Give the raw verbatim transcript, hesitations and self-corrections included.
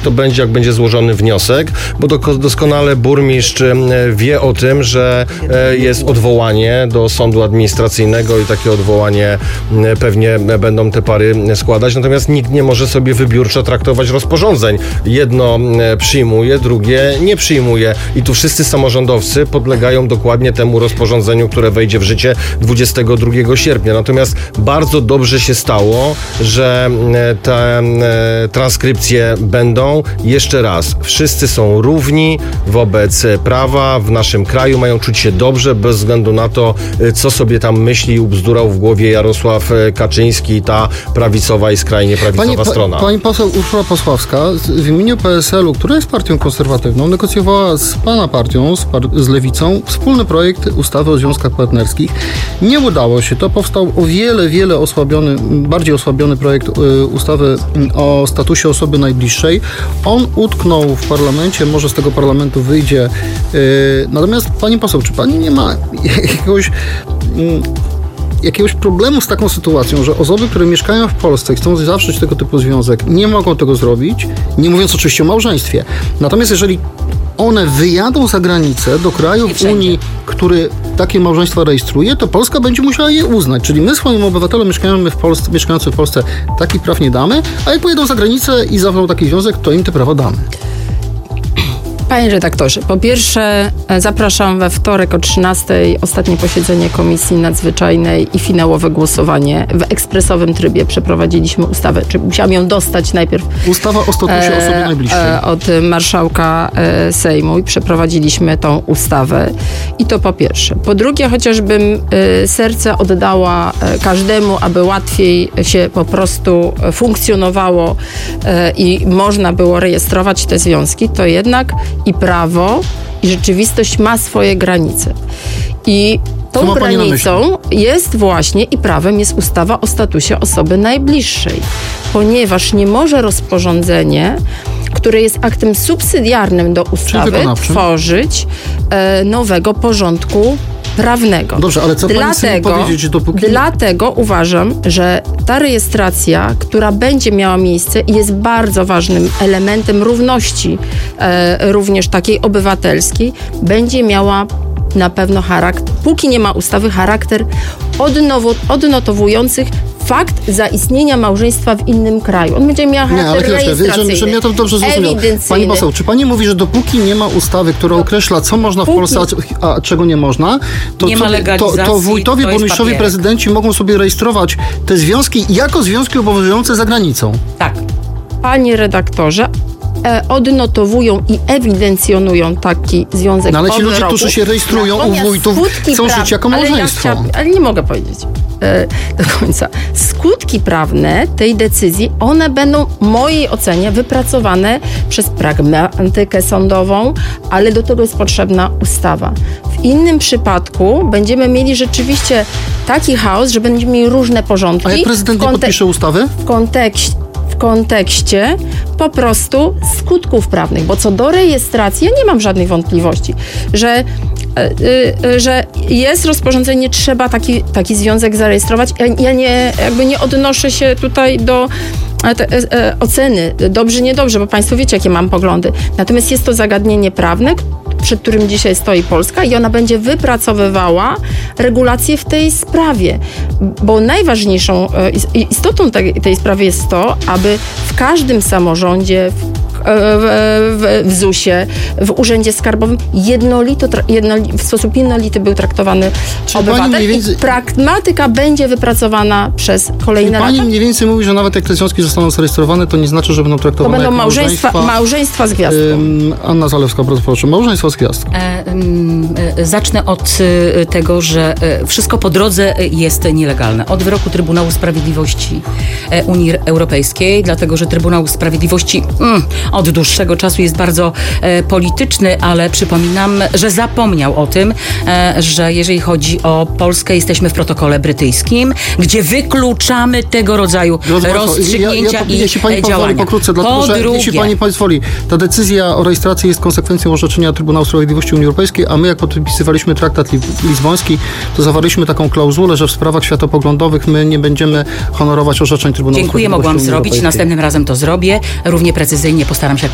to będzie, jak będzie złożony wniosek, bo doskonale burmistrz wie o tym, że jest odwołanie do sądu administracyjnego i takie odwołanie pewnie będą te pary składać, natomiast nikt nie może sobie wybiórczo traktować rozporządzeń. Jedno przyjmuje, drugie nie przyjmuje i tu wszyscy samorządowcy podlegają dokładnie temu rozporządzeniu, które wejdzie w życie dwudziestego drugiego sierpnia. Natomiast bardzo dobrze się stało, że te transkrypcje będą. Jeszcze raz, wszyscy są równi wobec prawa w naszym kraju, mają czuć się dobrze bez względu na to, co sobie tam myśli i ubzdurał w głowie Jarosław Kaczyński i ta prawicowa i skrajnie prawicowa pani, strona. Pa, pani poseł Urszula Pasławska w imieniu P S L u, która jest partią konserwatywną, negocjowała z pana partią, z, par, z Lewicą, wspólny projekt ustawy o związkach partnerskich. Nie udało się. To powstał o wiele, wiele osłabiony, bardziej osłabiony projekt y, ustawy o statusie osoby najbliższej. On utknął w parlamencie, może z tego parlamentu wyjdzie. Y, natomiast pani poseł, czy pani nie ma jakiegoś... Y, jakiegoś problemu z taką sytuacją, że osoby, które mieszkają w Polsce i chcą zawrzeć tego typu związek, nie mogą tego zrobić, nie mówiąc oczywiście o małżeństwie. Natomiast jeżeli one wyjadą za granicę do kraju w Unii, który takie małżeństwa rejestruje, to Polska będzie musiała je uznać. Czyli my swoim obywatelom mieszkającym w Polsce, mieszkającym w Polsce takich praw nie damy, a jak pojedą za granicę i zawrą taki związek, to im te prawa damy. Panie redaktorze, po pierwsze zapraszam we wtorek o trzynastej ostatnie posiedzenie Komisji Nadzwyczajnej i finałowe głosowanie. W ekspresowym trybie przeprowadziliśmy ustawę. Czy musiałam ją dostać najpierw Ustawa o statusie e, osoby najbliższej. E, od marszałka e, Sejmu i przeprowadziliśmy tą ustawę. I to po pierwsze. Po drugie, chociażbym e, serce oddała e, każdemu, aby łatwiej się po prostu funkcjonowało e, i można było rejestrować te związki, to jednak i prawo, i rzeczywistość ma swoje granice. I tą granicą jest właśnie i prawem jest ustawa o statusie osoby najbliższej, ponieważ nie może rozporządzenie, które jest aktem subsydiarnym do ustawy, tworzyć e, nowego porządku prawnego. Dobrze, ale co pani chce mi powiedzieć, że dopóki... Dlatego uważam, że ta rejestracja, która będzie miała miejsce i jest bardzo ważnym elementem równości, e, również takiej obywatelskiej, będzie miała na pewno charakter, póki nie ma ustawy, charakter odnowo, odnotowujących fakt zaistnienia małżeństwa w innym kraju. On będzie miał charakter nie, ale rejestracyjny. Że, że mnie to dobrze zrozumiał. Pani poseł, czy pani mówi, że dopóki nie ma ustawy, która określa, co można w Polsce, a, a czego nie można, to, nie co, ma legalizacji, to, to wójtowie, to burmistrzowie, prezydenci mogą sobie rejestrować te związki jako związki obowiązujące za granicą? Tak. Panie redaktorze, E, odnotowują i ewidencjonują taki związek. No ale ci ludzie, którzy się rejestrują u wójtów, chcą żyć jako małżeństwo. Ale, ja ale nie mogę powiedzieć e, do końca. Skutki prawne tej decyzji, one będą w mojej ocenie wypracowane przez pragmatykę sądową, ale do tego jest potrzebna ustawa. W innym przypadku będziemy mieli rzeczywiście taki chaos, że będziemy mieli różne porządki. A jak prezydent nie podpisze ustawy? W kontekście w kontekście po prostu skutków prawnych, bo co do rejestracji, ja nie mam żadnych wątpliwości, że, yy, że jest rozporządzenie, trzeba taki, taki związek zarejestrować. Ja, ja nie, jakby nie odnoszę się tutaj do te, e, oceny, dobrze, niedobrze, bo państwo wiecie, jakie mam poglądy. Natomiast jest to zagadnienie prawne, przed którym dzisiaj stoi Polska i ona będzie wypracowywała regulacje w tej sprawie. Bo najważniejszą istotą tej, tej sprawy jest to, aby w każdym samorządzie, w W, w, w zusie, w Urzędzie Skarbowym jednolito, jednoli, w sposób jednolity był traktowany Czy obywatel więcej... i pragmatyka będzie wypracowana przez kolejne lata. Pani mniej więcej mówi, że nawet jak te związki zostaną zarejestrowane, to nie znaczy, że będą traktowane to będą jak małżeństwa, małżeństwa. małżeństwa z gwiazdką. Ym, Anna Zalewska, bardzo proszę. Małżeństwo z gwiazdką. E, ym, e, zacznę od e, tego, że e, wszystko po drodze jest nielegalne. Od wyroku Trybunału Sprawiedliwości e, Unii Europejskiej, dlatego, że Trybunał Sprawiedliwości mm, od dłuższego czasu jest bardzo e, polityczny, ale przypominam, że zapomniał o tym, e, że jeżeli chodzi o Polskę, jesteśmy w protokole brytyjskim, gdzie wykluczamy tego rodzaju Drodzy rozstrzygnięcia ja, ja, i jeśli pani działania. Pozwoli, pokrótce, dlatego, że drugie, jeśli pani pozwoli, ta decyzja o rejestracji jest konsekwencją orzeczenia Trybunału Sprawiedliwości Unii Europejskiej, a my jak podpisywaliśmy traktat lizboński, to zawarliśmy taką klauzulę, że w sprawach światopoglądowych my nie będziemy honorować orzeczeń Trybunału Dziękuję, Sprawiedliwości mogłam Unii zrobić, Europejskiej. następnym razem to zrobię. Równie precyzyjnie postaram się